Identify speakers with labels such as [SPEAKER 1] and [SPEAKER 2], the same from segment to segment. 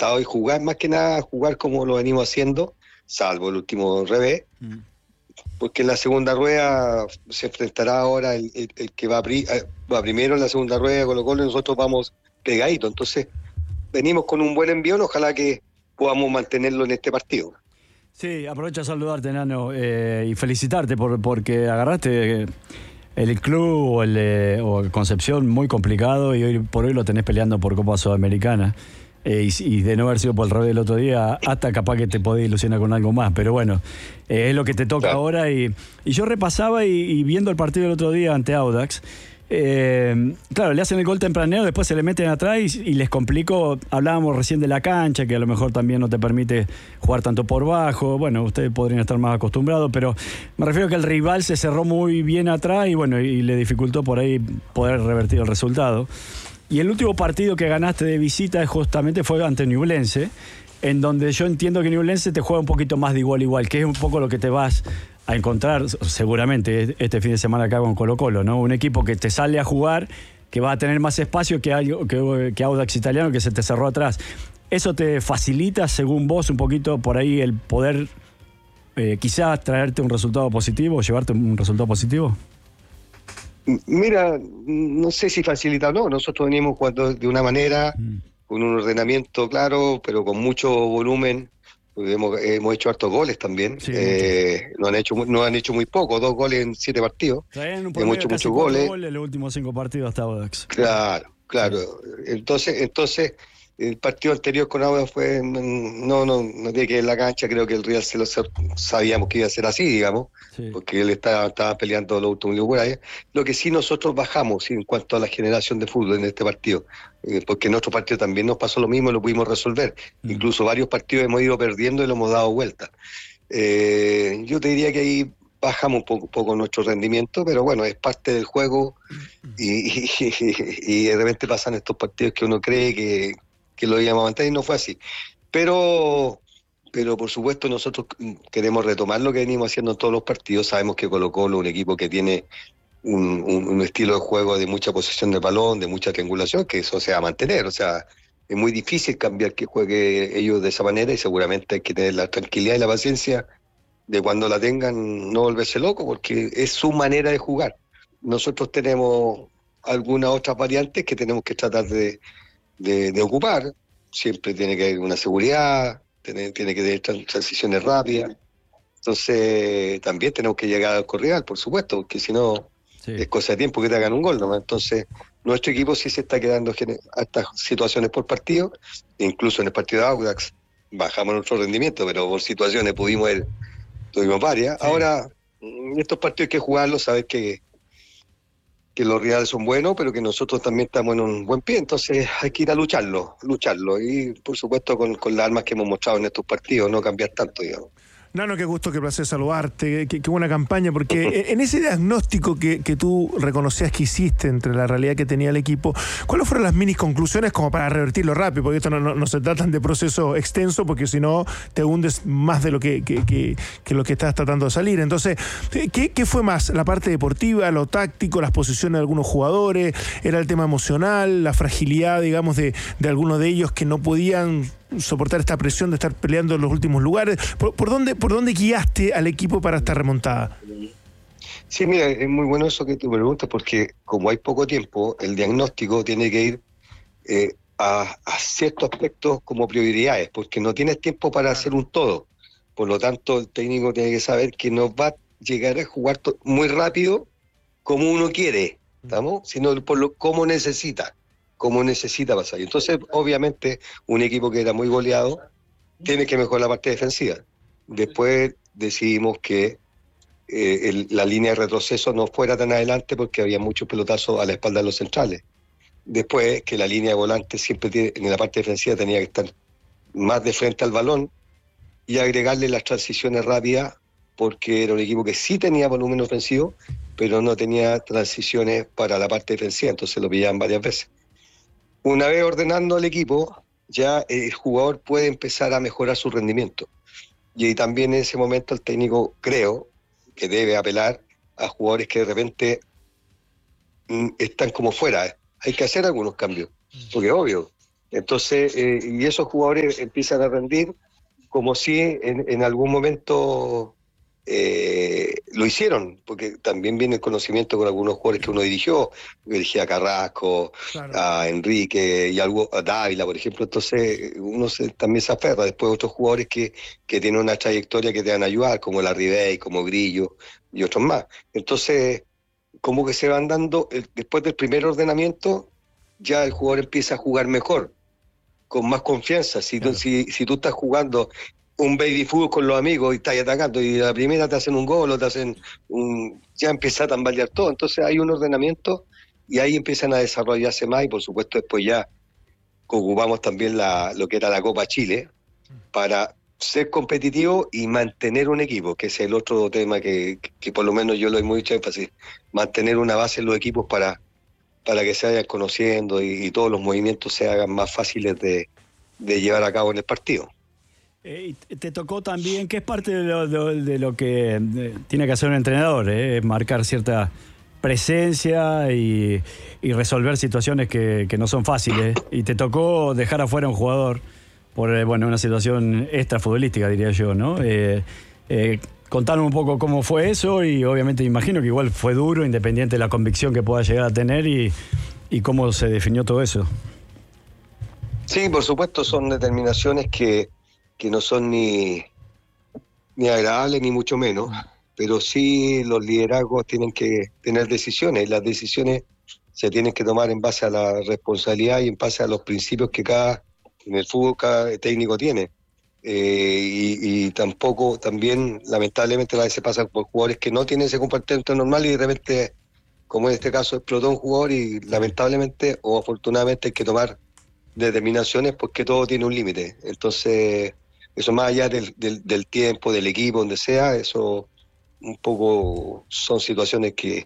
[SPEAKER 1] resultados y jugar, más que nada, jugar como lo venimos haciendo, salvo el último revés, porque en la segunda rueda se enfrentará ahora el que va primero en la segunda rueda Colo-Colo y nosotros vamos pegaditos. Entonces, venimos con un buen envión, ojalá que podamos mantenerlo en este partido.
[SPEAKER 2] Sí, aprovecho a saludarte, Nano, y felicitarte porque agarraste el club o Concepción muy complicado y hoy por hoy lo tenés peleando por Copa Sudamericana. Y de no haber sido por el revés del otro día, hasta capaz que te podés ilusionar con algo más. Pero bueno, es lo que te toca ahora. Y yo repasaba y viendo el partido del otro día ante Audax, claro, le hacen el gol tempranero, después se le meten atrás y les complicó. Hablábamos recién de la cancha, que a lo mejor también no te permite jugar tanto por bajo. Bueno, ustedes podrían estar más acostumbrados, pero me refiero a que el rival se cerró muy bien atrás y bueno, y le dificultó por ahí poder revertir el resultado. Y el último partido que ganaste de visita justamente fue ante Ñublense, en donde yo entiendo que Ñublense te juega un poquito más de igual a igual, que es un poco lo que te vas a encontrar seguramente este fin de semana acá con Colo-Colo, ¿no? Un equipo que te sale a jugar, que va a tener más espacio que Audax Italiano, que se te cerró atrás. ¿Eso te facilita, según vos, un poquito por ahí el poder quizás traerte un resultado positivo, llevarte un resultado positivo?
[SPEAKER 1] Mira, no sé si facilita o no. Nosotros venimos jugando de una manera, con un ordenamiento claro, pero con mucho volumen. Hemos hecho hartos goles también.
[SPEAKER 2] Sí,
[SPEAKER 1] no han hecho muy poco, 2 goles en 7 partidos.
[SPEAKER 2] Traen un
[SPEAKER 1] Hemos
[SPEAKER 2] promedio
[SPEAKER 1] hecho
[SPEAKER 2] casi
[SPEAKER 1] muchos
[SPEAKER 2] 4
[SPEAKER 1] goles.
[SPEAKER 2] goles en los últimos 5 partidos hasta Audax.
[SPEAKER 1] Claro. Entonces, el partido anterior con Audax fue, no tiene que ver la cancha, creo que el Real sabíamos que iba a ser así, digamos, porque él estaba peleando los últimos lugares. Lo que sí nosotros bajamos en cuanto a la generación de fútbol en este partido, porque en otro partido también nos pasó lo mismo y lo pudimos resolver. Incluso varios partidos hemos ido perdiendo y lo hemos dado vuelta. Yo te diría que ahí bajamos un poco nuestro rendimiento, pero bueno, es parte del juego y de repente pasan estos partidos que uno cree que lo íbamos a mantener y no fue así. Pero por supuesto nosotros queremos retomar lo que venimos haciendo en todos los partidos. Sabemos que Colo-Colo es un equipo que tiene un estilo de juego de mucha posesión de balón, de mucha triangulación, que eso se va a mantener. O sea, es muy difícil cambiar que juegue ellos de esa manera y seguramente hay que tener la tranquilidad y la paciencia de cuando la tengan no volverse loco, porque es su manera de jugar. Nosotros tenemos algunas otras variantes que tenemos que tratar de ocupar. Siempre tiene que haber una seguridad, tiene que tener transiciones rápidas. Entonces también tenemos que llegar al correal, por supuesto, porque si no es cosa de tiempo que te hagan un gol, ¿no? Entonces nuestro equipo sí se está quedando a estas situaciones por partido. Incluso en el partido de Audax bajamos nuestro rendimiento, pero por situaciones tuvimos varias. Ahora, estos partidos hay que jugarlos, saber que los rivales son buenos, pero que nosotros también estamos en un buen pie, entonces hay que ir a lucharlo, y por supuesto con las armas que hemos mostrado en estos partidos, no cambiar tanto, digamos.
[SPEAKER 3] Nano, qué gusto, qué placer saludarte, qué buena campaña, porque en ese diagnóstico que tú reconocías que hiciste entre la realidad que tenía el equipo, ¿cuáles fueron las mini conclusiones como para revertirlo rápido? Porque esto no se trata de proceso extenso, porque si no te hundes más de lo que lo que estás tratando de salir. Entonces, ¿qué fue más? ¿La parte deportiva, lo táctico, las posiciones de algunos jugadores? ¿Era el tema emocional, la fragilidad, digamos, de algunos de ellos que no podían soportar esta presión de estar peleando en los últimos lugares? ¿Por dónde guiaste al equipo para esta remontada?
[SPEAKER 1] Sí, mira, es muy bueno eso que tú me preguntas, porque como hay poco tiempo, el diagnóstico tiene que ir a ciertos aspectos como prioridades, porque no tienes tiempo para hacer un todo. Por lo tanto, el técnico tiene que saber que no va a llegar a jugar muy rápido como uno quiere, ¿estamos? Sino por cómo necesita pasar. Entonces, obviamente, un equipo que era muy goleado tiene que mejorar la parte defensiva. Después decidimos que la línea de retroceso no fuera tan adelante porque había muchos pelotazos a la espalda de los centrales. Después que la línea de volante siempre en la parte defensiva tenía que estar más de frente al balón y agregarle las transiciones rápidas, porque era un equipo que sí tenía volumen ofensivo, pero no tenía transiciones para la parte defensiva, entonces lo pillaban varias veces. Una vez ordenando al equipo, ya el jugador puede empezar a mejorar su rendimiento. Y también en ese momento el técnico, creo, que debe apelar a jugadores que de repente están como fuera. Hay que hacer algunos cambios, porque obvio, Entonces, y esos jugadores empiezan a rendir como si en algún momento lo hicieron, porque también viene el conocimiento con algunos jugadores que uno dirigió. Dirigía a Carrasco,
[SPEAKER 3] Claro.
[SPEAKER 1] a Enrique y a Dávila, por ejemplo. Entonces uno también se aferra después a otros jugadores que tienen una trayectoria que te van a ayudar, como la Ribey, como Grillo y otros más. Entonces, como que se van dando, después del primer ordenamiento, ya el jugador empieza a jugar mejor, con más confianza. Si tú estás jugando un baby fútbol con los amigos y estás atacando y a la primera te hacen un gol o te hacen ya empieza a tambalear todo. Entonces hay un ordenamiento y ahí empiezan a desarrollarse más, y por supuesto después ya ocupamos también lo que era la Copa Chile para ser competitivo y mantener un equipo, que es el otro tema que por lo menos yo lo doy mucho énfasis, mantener una base en los equipos para que se vayan conociendo y todos los movimientos se hagan más fáciles de llevar a cabo en el partido.
[SPEAKER 2] Te tocó también, que es parte de lo que tiene que hacer un entrenador, marcar cierta presencia y resolver situaciones que no son fáciles. Y te tocó dejar afuera a un jugador por una situación extrafutbolística, diría yo, ¿no? Contanos un poco cómo fue eso, y obviamente imagino que igual fue duro, independiente de la convicción que pueda llegar a tener, y cómo se definió todo eso.
[SPEAKER 1] Sí, por supuesto, son determinaciones que no son ni agradables ni mucho menos, pero sí los liderazgos tienen que tener decisiones, y las decisiones se tienen que tomar en base a la responsabilidad y en base a los principios que en el fútbol cada técnico tiene. Y también lamentablemente a veces pasan por jugadores que no tienen ese comportamiento normal y de repente, como en este caso, explotó un jugador y lamentablemente o afortunadamente hay que tomar determinaciones porque todo tiene un límite. Entonces, eso más allá del tiempo, del equipo, donde sea, eso un poco son situaciones que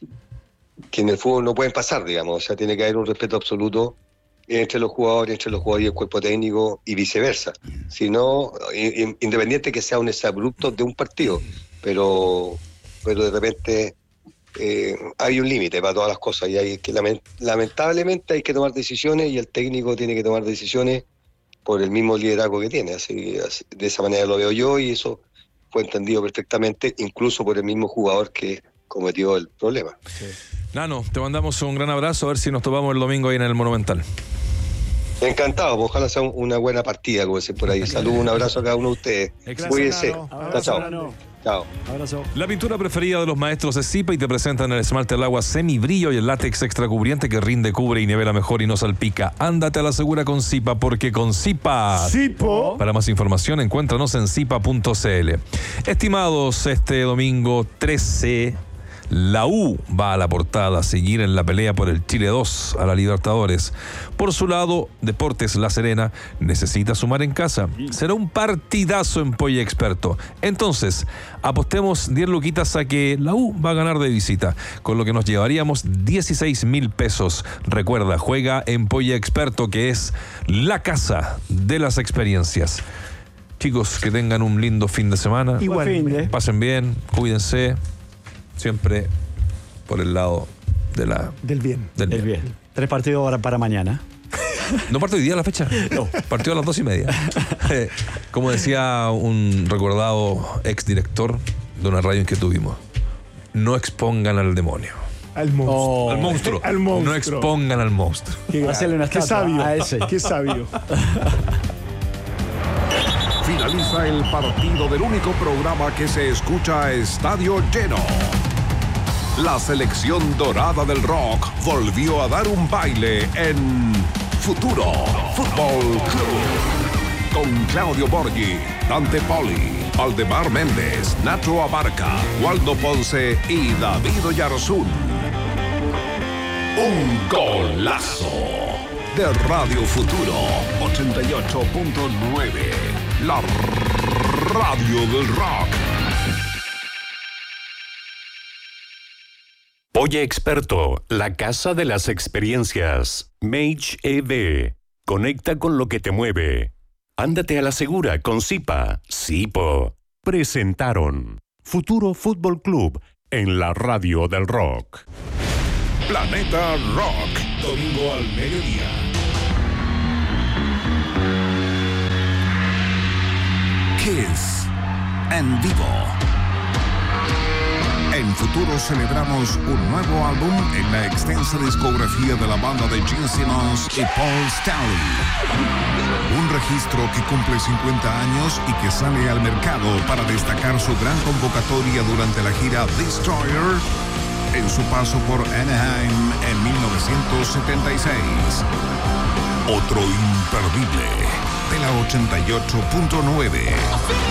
[SPEAKER 1] en el fútbol no pueden pasar, digamos. O sea, tiene que haber un respeto absoluto entre los jugadores y el cuerpo técnico y viceversa. Si no, independiente que sea un exabrupto de un partido, pero de repente hay un límite para todas las cosas y hay que lamentablemente hay que tomar decisiones y el técnico tiene que tomar decisiones por el mismo liderazgo que tiene. Así, de esa manera lo veo yo, y eso fue entendido perfectamente, incluso por el mismo jugador que cometió el problema.
[SPEAKER 4] Sí. Nano, te mandamos un gran abrazo, a ver si nos topamos el domingo ahí en el Monumental.
[SPEAKER 1] Encantado, ojalá sea una buena partida, como dicen por ahí. Saludos, un abrazo a cada uno de ustedes. Cuídense. Chao. Chao.
[SPEAKER 2] Abrazo.
[SPEAKER 4] La pintura preferida de los maestros es Zipa, y te presentan el esmalte al agua semibrillo y el látex extra cubriente que rinde, cubre y nivela mejor y no salpica. Ándate a la segura con Zipa, porque con Zipa...
[SPEAKER 3] Zipo.
[SPEAKER 4] Para más información, encuéntranos en zipa.cl. Estimados, este domingo 13... la U va a la portada a seguir en la pelea por el Chile 2 a la Libertadores. Por su lado, Deportes La Serena necesita sumar en casa. Será un partidazo en Polla Experto. Entonces, apostemos 10 luquitas a que la U va a ganar de visita, con lo que nos llevaríamos 16,000 pesos. Recuerda, juega en Polla Experto, que es la casa de las experiencias. Chicos, que tengan un lindo fin de semana.
[SPEAKER 3] Igual.
[SPEAKER 4] Pasen bien, cuídense. Siempre por el lado
[SPEAKER 3] del bien.
[SPEAKER 4] Del bien.
[SPEAKER 2] 3 partidos para mañana.
[SPEAKER 4] ¿No parte hoy día la fecha?
[SPEAKER 2] No.
[SPEAKER 4] Partió a las 2:30. Como decía un recordado exdirector de una radio en que tuvimos, no expongan al demonio.
[SPEAKER 3] Al monstruo.
[SPEAKER 4] Al monstruo.
[SPEAKER 3] Al monstruo.
[SPEAKER 4] No expongan al monstruo.
[SPEAKER 2] Hacerle una
[SPEAKER 3] Qué
[SPEAKER 2] estatua
[SPEAKER 3] sabio.
[SPEAKER 2] a ese.
[SPEAKER 3] Qué sabio.
[SPEAKER 5] Finaliza el partido del único programa que se escucha a estadio lleno. La selección dorada del rock volvió a dar un baile en Futuro Fútbol Club. Con Claudio Borghi, Dante Poli, Valdemar Méndez, Nacho Abarca, Waldo Ponce y David Oyarzún. Un golazo de Radio Futuro 88.9. La radio del rock.
[SPEAKER 6] Polla Experto, la casa de las experiencias. Mage EV. Conecta con lo que te mueve. Ándate a la segura con Zipa. Zipo. Presentaron Futuro Fútbol Club en la radio del rock.
[SPEAKER 5] Planeta Rock, domingo al mediodía. Kiss en vivo. En futuro celebramos un nuevo álbum en la extensa discografía de la banda de Gene Simmons y Paul Stanley. Un registro que cumple 50 años y que sale al mercado para destacar su gran convocatoria durante la gira Destroyer en su paso por Anaheim en 1976. Otro imperdible de la 88.9.